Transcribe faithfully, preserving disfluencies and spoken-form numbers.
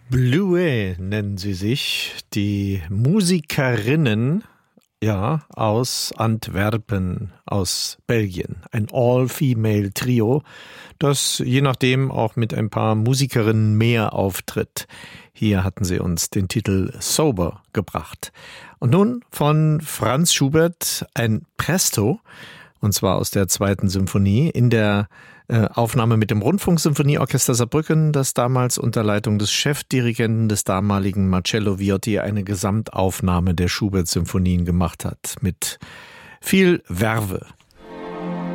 Bluet nennen sie sich, die Musikerinnen, ja, aus Antwerpen, aus Belgien. Ein All-Female-Trio, das je nachdem auch mit ein paar Musikerinnen mehr auftritt. Hier hatten sie uns den Titel Sober gebracht. Und nun von Franz Schubert ein Presto, und zwar aus der zweiten Symphonie, in der äh, Aufnahme mit dem Rundfunksymphonieorchester Saarbrücken, das damals unter Leitung des Chefdirigenten des damaligen Marcello Viotti eine Gesamtaufnahme der Schubert-Symphonien gemacht hat, mit viel Verve.